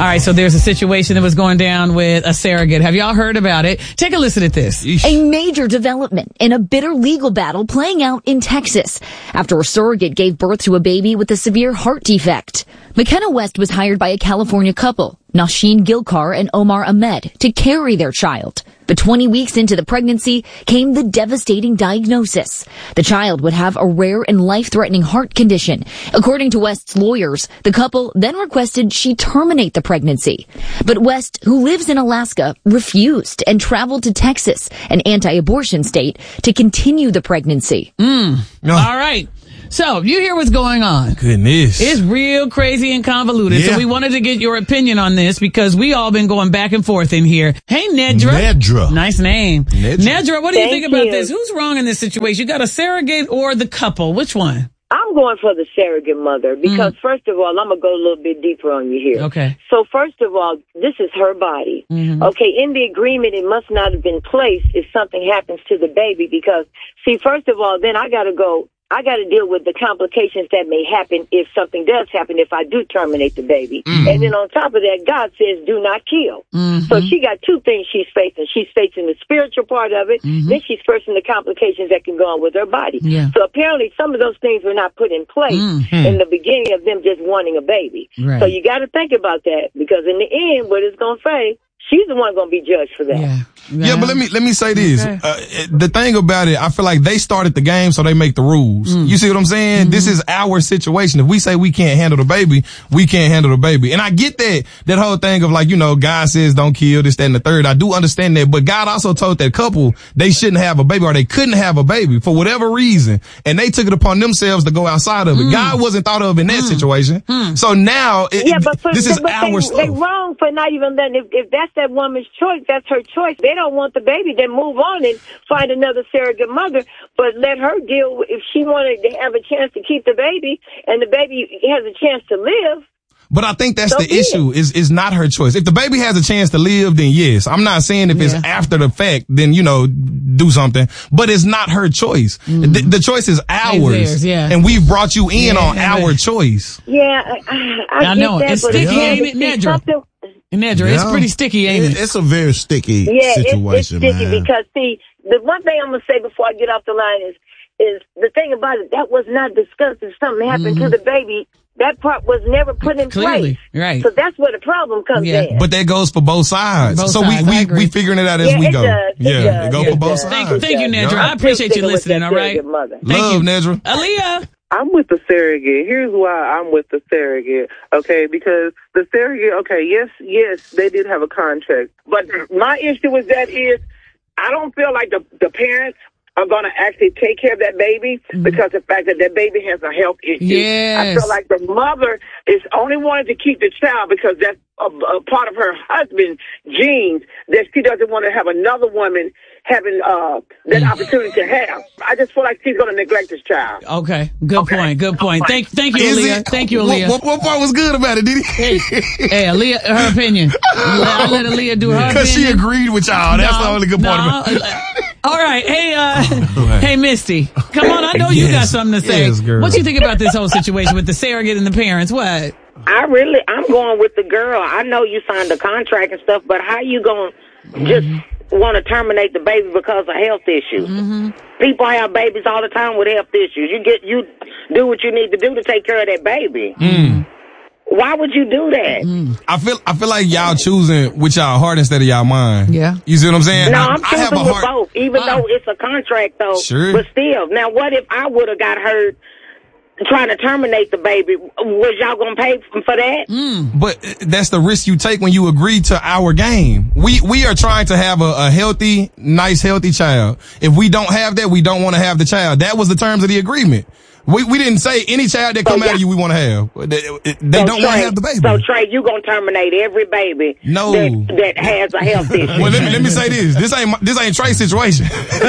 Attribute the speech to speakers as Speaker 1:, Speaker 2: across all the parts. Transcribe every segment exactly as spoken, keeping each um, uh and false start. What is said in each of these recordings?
Speaker 1: right, so there's a situation that was going down with a surrogate. Have y'all heard about it? Take a listen at this.
Speaker 2: A major development in a bitter legal battle playing out in Texas after a surrogate gave birth to a baby with a severe heart defect. McKenna West was hired by a California couple, Nasheen Gilkar and Omar Ahmed, to carry their child. But twenty weeks into the pregnancy came the devastating diagnosis. The child would have a rare and life-threatening heart condition. According to West's lawyers, the couple then requested she terminate the pregnancy. But West, who lives in Alaska, refused and traveled to Texas, an anti-abortion state, to continue the pregnancy.
Speaker 1: Mm. No. All right. So, you hear what's going on.
Speaker 3: Goodness.
Speaker 1: It's real crazy and convoluted.
Speaker 3: Yeah.
Speaker 1: So we wanted to get your opinion on this because we all been going back and forth in here. Hey, Nedra.
Speaker 3: Nedra.
Speaker 1: Nice name.
Speaker 3: Nedra,
Speaker 1: Nedra what do you
Speaker 4: Thank
Speaker 1: think about
Speaker 4: you.
Speaker 1: this? Who's wrong in this situation? You got a surrogate or the couple? Which one?
Speaker 4: I'm going for the surrogate mother because, mm. first of all, I'm going to go a little bit deeper on you here.
Speaker 1: Okay.
Speaker 4: So, first of all, this is her body. Mm-hmm. Okay, in the agreement, it must not have been placed if something happens to the baby because, see, first of all, then I got to go. I got to deal with the complications that may happen if something does happen if I do terminate the baby. Mm-hmm. And then on top of that, God says, do not kill. Mm-hmm. So she got two things she's facing. She's facing the spiritual part of it. Mm-hmm. Then she's facing the complications that can go on with her body. Yeah. So apparently some of those things were not put in place mm-hmm. in the beginning of them just wanting a baby. Right. So you got to think about that because in the end, what it's going to say, she's the one going to be judged for that.
Speaker 1: Yeah.
Speaker 3: Yeah. yeah, but let me let me say this. Okay. Uh, the thing about it, I feel like they started the game, so they make the rules. Mm. You see what I'm saying? Mm-hmm. This is our situation. If we say we can't handle the baby, we can't handle the baby. And I get that, that whole thing of like, you know, God says don't kill, this, that, and the third. I do understand that. But God also told that couple they shouldn't have a baby or they couldn't have a baby for whatever reason. And they took it upon themselves to go outside of it. Mm. God wasn't thought of in that mm. situation. Mm. So now, it,
Speaker 4: yeah, but for,
Speaker 3: this is
Speaker 4: but
Speaker 3: our
Speaker 4: they,
Speaker 3: stuff.
Speaker 4: They wrong for not even letting, if, if that's that woman's choice, that's her choice. They don't want the baby, then move on and find another surrogate mother, but let her deal with, if she wanted to have a chance to keep the baby and the baby has a chance to live.
Speaker 3: But I think that's
Speaker 4: so
Speaker 3: the issue, is is not her choice. If the baby has a chance to live, then yes. I'm not saying if yeah. it's after the fact, then, you know, do something. But it's not her choice. Mm. The, the choice is ours.
Speaker 1: Theirs, yeah.
Speaker 3: And we've brought you in
Speaker 1: yeah,
Speaker 3: on
Speaker 1: yeah,
Speaker 3: our
Speaker 1: but,
Speaker 4: Yeah,
Speaker 3: choice.
Speaker 4: I, I, I,
Speaker 1: I know.
Speaker 4: that,
Speaker 1: it's sticky,
Speaker 4: yeah.
Speaker 1: ain't it, Nedra? Nedra,
Speaker 5: yeah.
Speaker 1: it's pretty sticky, ain't it?
Speaker 5: It's a very sticky
Speaker 4: yeah,
Speaker 5: situation,
Speaker 4: it's, it's sticky
Speaker 5: man.
Speaker 4: because, see, the one thing I'm going to say before I get off the line is, is the thing about it, that was not discussed. If something happened mm-hmm. to the baby, that part was never put in
Speaker 1: Clearly,
Speaker 4: place.
Speaker 1: Right.
Speaker 4: So that's where the problem comes
Speaker 1: yeah.
Speaker 4: in.
Speaker 3: But that goes for both sides.
Speaker 1: Both
Speaker 3: so
Speaker 1: sides,
Speaker 3: we, we, we figuring it out as
Speaker 4: yeah,
Speaker 3: we
Speaker 4: it
Speaker 3: go.
Speaker 4: Does, it
Speaker 3: yeah,
Speaker 4: does,
Speaker 3: it goes
Speaker 4: it
Speaker 3: for both
Speaker 4: does.
Speaker 3: sides.
Speaker 1: Thank you, thank you, Nedra.
Speaker 3: Yeah.
Speaker 1: I appreciate you listening, all right?
Speaker 3: Thank
Speaker 1: Love,
Speaker 3: you, Nedra.
Speaker 1: Aaliyah.
Speaker 6: I'm with the surrogate. Here's why I'm with the surrogate, okay? Because the surrogate, okay, yes, yes, they did have a contract. But my issue with that is I don't feel like the, the parents are going to actually take care of that baby mm-hmm. because of the fact that that baby has a health issue.
Speaker 1: Yes.
Speaker 6: I feel like the mother is only wanting to keep the child because that's a, a part of her husband's genes that she doesn't want to have another woman having uh, that opportunity to have. I just feel like she's going to neglect this child.
Speaker 1: Okay, good okay. point, good point. Thank, thank you,
Speaker 3: Is
Speaker 1: Aaliyah.
Speaker 3: it,
Speaker 1: thank you, Aaliyah.
Speaker 3: What, what, what part was good about it, did he?
Speaker 1: Hey, hey Aaliyah, her opinion. I let Aaliyah do her opinion.
Speaker 3: Because she agreed with y'all. That's
Speaker 1: no,
Speaker 3: the only good part
Speaker 1: no.
Speaker 3: about it.
Speaker 1: All right, hey, uh, hey, Misty, come on. I know you
Speaker 3: yes.
Speaker 1: got something to say.
Speaker 3: Yes, girl.
Speaker 1: What do you think about this whole situation with the surrogate and the parents? What?
Speaker 7: I really, I'm going with the girl. I know you signed a contract and stuff, but how you going to just want to terminate the baby because of health issues? Mm-hmm. People have babies all the time with health issues. You get, you do what you need to do to take care of that baby.
Speaker 3: Mm.
Speaker 7: Why would you do that?
Speaker 3: Mm. I feel, I feel like y'all choosing with y'all heart instead of y'all mind.
Speaker 1: Yeah.
Speaker 3: You see what I'm saying?
Speaker 7: No,
Speaker 3: I,
Speaker 7: I'm choosing
Speaker 3: I have a
Speaker 7: with
Speaker 3: heart.
Speaker 7: both, even
Speaker 1: uh,
Speaker 7: though it's a contract, though.
Speaker 3: Sure.
Speaker 7: But still, now what if I would have got hurt trying to terminate the baby? Was y'all gonna pay for that?
Speaker 1: Mm.
Speaker 3: But that's the risk you take when you agree to our game. We we are trying to have a, a healthy, nice, healthy child. If we don't have that, we don't want to have the child. That was the terms of the agreement. We we didn't say any child that come so, out yeah. of you we want to have. They, they
Speaker 7: so
Speaker 3: don't want to have the baby.
Speaker 7: So Trey, you gonna terminate every baby
Speaker 3: no.
Speaker 7: that, that has a health issue?
Speaker 3: Well, let me let me say this. This ain't this ain't Trey's situation.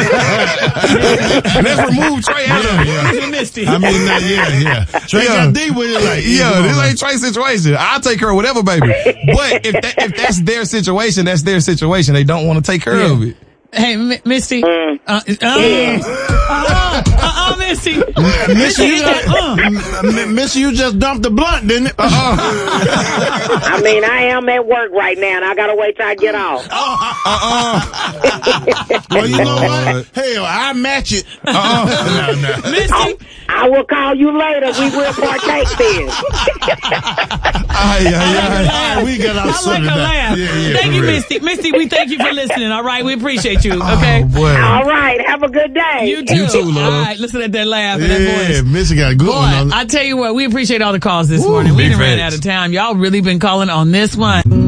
Speaker 3: Let's remove Trey out of it.
Speaker 1: Misty.
Speaker 5: I mean, uh, yeah, yeah. Trey
Speaker 3: yeah.
Speaker 5: got deep with it. Like,
Speaker 3: yeah, this ain't Trey's situation. I'll take care of whatever, baby. But if that, if that's their situation, that's their situation. They don't want to take care
Speaker 1: yeah.
Speaker 3: of it.
Speaker 1: Hey, M- Misty.
Speaker 7: Mm.
Speaker 1: Uh, uh, Uh-uh, Missy.
Speaker 5: Missy, you just, uh, M- Missy, you just dumped the blunt, didn't it? Uh-uh.
Speaker 7: I mean, I am at work right now, and I gotta wait till I get off.
Speaker 3: Uh-uh.
Speaker 5: Well, you know what? Hell, I match it.
Speaker 3: Uh-uh.
Speaker 5: No, no.
Speaker 1: Missy.
Speaker 7: I, I will call you later. We will partake then.
Speaker 3: Ay, ay, ay.
Speaker 5: All right, we got our
Speaker 1: I like her laugh.
Speaker 5: Yeah, yeah,
Speaker 1: thank
Speaker 5: for
Speaker 1: you,
Speaker 5: real.
Speaker 1: Misty. Misty, we thank you for listening. All right, we appreciate you. Okay.
Speaker 3: Oh, boy.
Speaker 7: All right. Have a good day.
Speaker 1: You too.
Speaker 3: You too, love.
Speaker 1: All right, listen at that laugh and that
Speaker 5: Yeah,
Speaker 1: voice.
Speaker 5: Missy got a good
Speaker 1: Boy,
Speaker 5: one on
Speaker 1: I tell you what, we appreciate all the calls this
Speaker 3: Woo,
Speaker 1: morning. We
Speaker 3: big
Speaker 1: done ran
Speaker 3: facts.
Speaker 1: out of time. Y'all really been calling on this one.